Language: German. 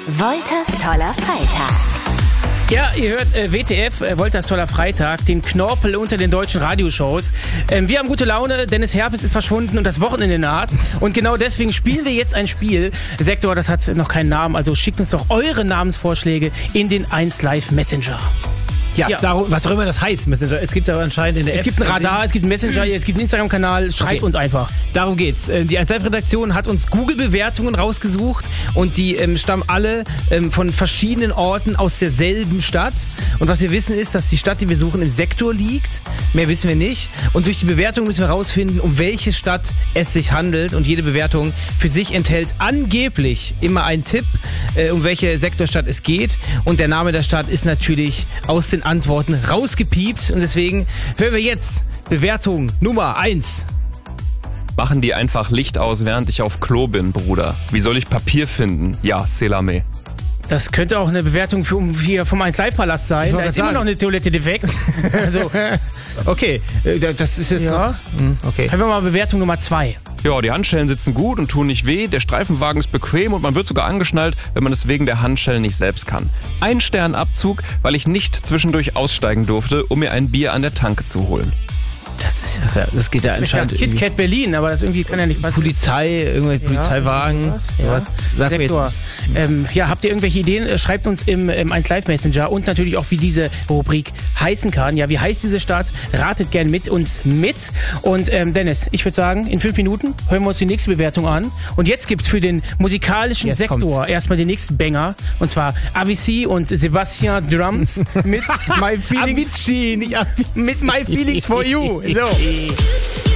Wolters toller Freitag. Ja, ihr hört WTF, Wolters toller Freitag, den Knorpel unter den deutschen Radioshows. Wir haben gute Laune, Dennis Herpes ist verschwunden und das Wochenende naht. Und genau deswegen spielen wir jetzt ein Spiel. Sektor, das hat noch keinen Namen, also schickt uns doch eure Namensvorschläge in den 1Live Messenger. Ja. Darum, was auch immer das heißt, Messenger. Es gibt aber anscheinend in der App... Es gibt ein Radar, es gibt einen Messenger, es gibt einen Instagram-Kanal. Schreibt uns einfach. Darum geht's. Die 1Live-Redaktion hat uns Google-Bewertungen rausgesucht und die stammen alle von verschiedenen Orten aus derselben Stadt. Und was wir wissen ist, dass die Stadt, die wir suchen, im Sektor liegt. Mehr wissen wir nicht. Und durch die Bewertung müssen wir rausfinden, um welche Stadt es sich handelt. Und jede Bewertung für sich enthält angeblich immer einen Tipp, um welche Sektorstadt es geht. Und der Name der Stadt ist natürlich aus den Antworten rausgepiept und deswegen hören wir jetzt Bewertung Nummer 1. Machen die einfach Licht aus, während ich auf Klo bin, Bruder. Wie soll ich Papier finden? Ja, Selame. Das könnte auch eine Bewertung hier vom 1Live-Palast sein. Da ist immer noch eine Toilette defekt. Also, okay, das ist jetzt ja. noch... Okay. Haben wir mal Bewertung Nummer 2. Ja, die Handschellen sitzen gut und tun nicht weh, der Streifenwagen ist bequem und man wird sogar angeschnallt, wenn man es wegen der Handschellen nicht selbst kann. 1 Stern Abzug, weil ich nicht zwischendurch aussteigen durfte, um mir ein Bier an der Tanke zu holen. Das geht ja anscheinend KitKat Berlin, aber das irgendwie kann ja nicht passen. Polizei, irgendwelche Polizeiwagen, sowas. Sag mir Sektor. jetzt nicht. Ja, habt ihr irgendwelche Ideen? Schreibt uns im 1Live Messenger und natürlich auch, wie diese Rubrik heißen kann. Ja, wie heißt diese Stadt? Ratet gern mit uns mit. Und Dennis, ich würde sagen, in 5 Minuten hören wir uns die nächste Bewertung an. Und jetzt gibt's für den musikalischen Sektor erstmal den nächsten Banger. Und zwar Avicii und Sebastian Drums mit My Feelings. Avicii, nicht Avicii. Mit My Feelings for You. So.